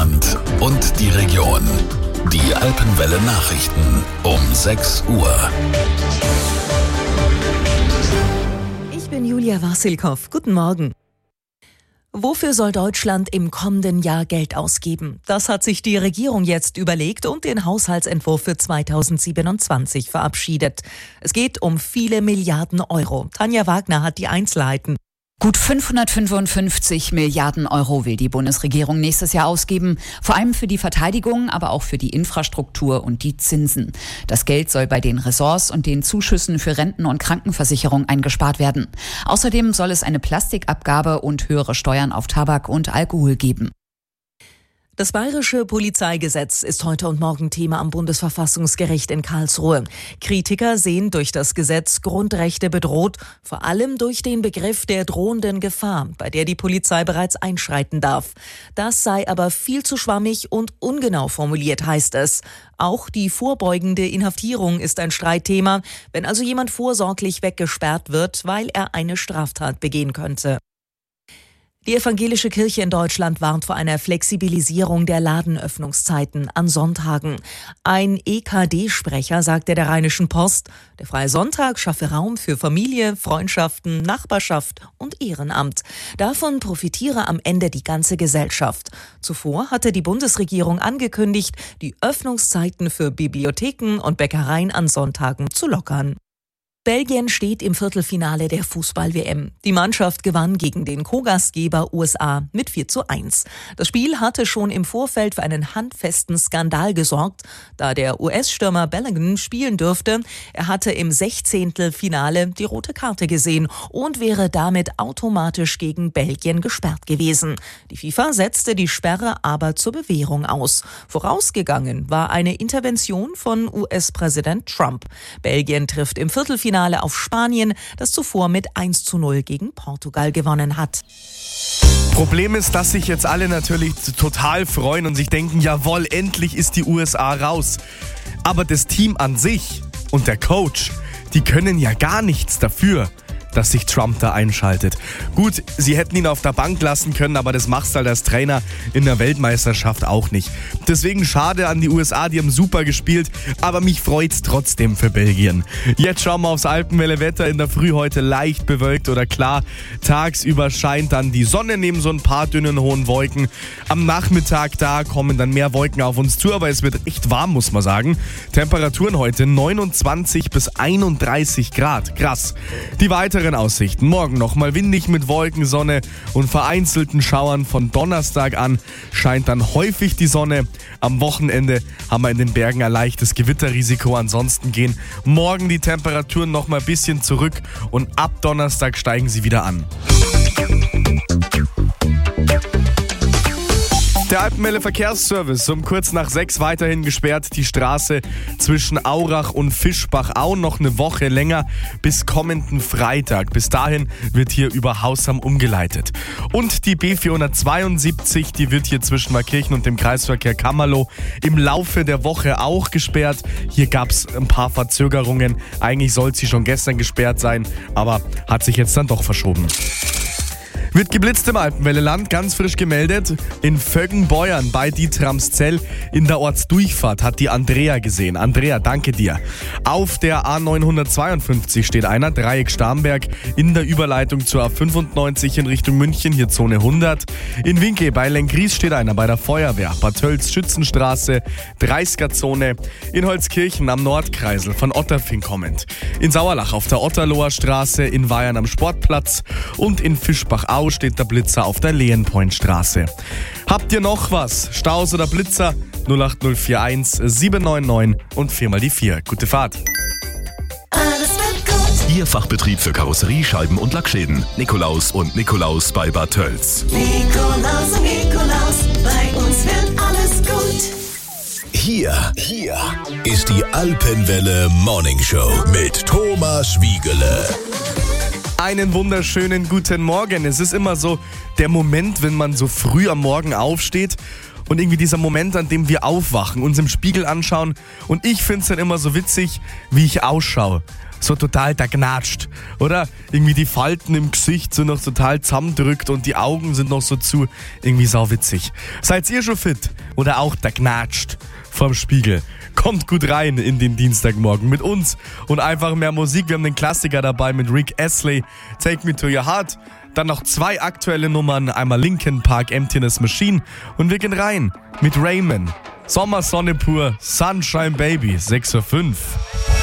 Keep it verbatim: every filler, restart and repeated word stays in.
Deutschland und die Region. Die Alpenwelle Nachrichten um sechs Uhr. Ich bin Julia Wasilkow. Guten Morgen. Wofür soll Deutschland im kommenden Jahr Geld ausgeben? Das hat sich die Regierung jetzt überlegt und den Haushaltsentwurf für zweitausendsiebenundzwanzig verabschiedet. Es geht um viele Milliarden Euro. Tanja Wagner hat die Einzelheiten. Gut fünfhundertfünfundfünfzig Milliarden Euro will die Bundesregierung nächstes Jahr ausgeben, vor allem für die Verteidigung, aber auch für die Infrastruktur und die Zinsen. Das Geld soll bei den Ressorts und den Zuschüssen für Renten- und Krankenversicherung eingespart werden. Außerdem soll es eine Plastikabgabe und höhere Steuern auf Tabak und Alkohol geben. Das bayerische Polizeigesetz ist heute und morgen Thema am Bundesverfassungsgericht in Karlsruhe. Kritiker sehen durch das Gesetz Grundrechte bedroht, vor allem durch den Begriff der drohenden Gefahr, bei der die Polizei bereits einschreiten darf. Das sei aber viel zu schwammig und ungenau formuliert, heißt es. Auch die vorbeugende Inhaftierung ist ein Streitthema, wenn also jemand vorsorglich weggesperrt wird, weil er eine Straftat begehen könnte. Die evangelische Kirche in Deutschland warnt vor einer Flexibilisierung der Ladenöffnungszeiten an Sonntagen. Ein E K D-Sprecher sagte der Rheinischen Post, der freie Sonntag schaffe Raum für Familie, Freundschaften, Nachbarschaft und Ehrenamt. Davon profitiere am Ende die ganze Gesellschaft. Zuvor hatte die Bundesregierung angekündigt, die Öffnungszeiten für Bibliotheken und Bäckereien an Sonntagen zu lockern. Belgien steht im Viertelfinale der Fußball-W M. Die Mannschaft gewann gegen den Co-Gastgeber U S A mit vier zu eins. Das Spiel hatte schon im Vorfeld für einen handfesten Skandal gesorgt, da der U S-Stürmer Bellingham spielen dürfte. Er hatte im Sechzehntelfinale die rote Karte gesehen und wäre damit automatisch gegen Belgien gesperrt gewesen. Die FIFA setzte die Sperre aber zur Bewährung aus. Vorausgegangen war eine Intervention von U S-Präsident Trump. Belgien trifft im Viertelfinale auf Spanien, das zuvor mit eins zu null gegen Portugal gewonnen hat. Problem ist, dass sich jetzt alle natürlich total freuen und sich denken, jawohl, endlich ist die U S A raus. Aber das Team an sich und der Coach, die können ja gar nichts dafür, dass sich Trump da einschaltet. Gut, sie hätten ihn auf der Bank lassen können, aber das machst du halt als Trainer in der Weltmeisterschaft auch nicht. Deswegen schade an die U S A, die haben super gespielt, aber mich freut's trotzdem für Belgien. Jetzt schauen wir aufs Alpenwelle-Wetter. In der Früh heute leicht bewölkt oder klar. Tagsüber scheint dann die Sonne neben so ein paar dünnen hohen Wolken. Am Nachmittag da kommen dann mehr Wolken auf uns zu, aber es wird echt warm, muss man sagen. Temperaturen heute neunundzwanzig bis einunddreißig Grad. Krass. Die weiteren Aussichten. Morgen nochmal windig mit Wolken, Sonne und vereinzelten Schauern. Von Donnerstag an scheint dann häufig die Sonne. Am Wochenende haben wir in den Bergen ein leichtes Gewitterrisiko. Ansonsten gehen morgen die Temperaturen nochmal ein bisschen zurück und ab Donnerstag steigen sie wieder an. Der Alpenwelle Verkehrsservice um kurz nach sechs weiterhin gesperrt. Die Straße zwischen Aurach und Fischbach-Au noch eine Woche länger bis kommenden Freitag. Bis dahin wird hier über Hausham umgeleitet. Und die B vierhundertzweiundsiebzig, die wird hier zwischen Markirchen und dem Kreisverkehr Kammerloh im Laufe der Woche auch gesperrt. Hier gab es ein paar Verzögerungen. Eigentlich soll sie schon gestern gesperrt sein, aber hat sich jetzt dann doch verschoben. Wird geblitzt im Alpenwelle-Land, ganz frisch gemeldet. In Vöggenbeuern bei Dietramszell in der Ortsdurchfahrt hat die Andrea gesehen. Andrea, danke dir. Auf der A neunhundertzweiundfünfzig steht einer, Dreieck Starnberg, in der Überleitung zur A fünfundneunzig in Richtung München, hier Zone hundert. In Winke bei Lenkries steht einer bei der Feuerwehr. Bad Tölz, Schützenstraße, dreißiger-Zone. In Holzkirchen am Nordkreisel von Otterfing kommend. In Sauerlach auf der Otterloher Straße, in Weyern am Sportplatz und in Fischbach-Au steht der Blitzer auf der Lehenpointstraße. Habt ihr noch was? Staus oder Blitzer? null acht null vier eins sieben neun neun und viermal die vier. Gute Fahrt. Alles wird gut. Ihr Fachbetrieb für Karosserie, Scheiben und Lackschäden. Nikolaus und Nikolaus bei Bad Tölz. Nikolaus und Nikolaus, bei uns wird alles gut. Hier, hier ist die Alpenwelle Morning Show mit Thomas Wiegele. Einen wunderschönen guten Morgen. Es ist immer so der Moment, wenn man so früh am Morgen aufsteht Und irgendwie dieser Moment, an dem wir aufwachen, uns im Spiegel anschauen. Und ich finde es dann immer so witzig, wie ich ausschaue. So total dagnatscht. Oder irgendwie die Falten im Gesicht sind noch total zusammendrückt und die Augen sind noch so zu. Irgendwie sau witzig. Seid ihr schon fit? Oder auch dagnatscht vorm Spiegel? Kommt gut rein in den Dienstagmorgen mit uns und einfach mehr Musik. Wir haben den Klassiker dabei mit Rick Astley, Take Me To Your Heart. Dann noch zwei aktuelle Nummern, einmal Linkin Park, Emptiness Machine. Und wir gehen rein mit Raymond. Sommersonne pur, Sunshine Baby, sechs Uhr fünf.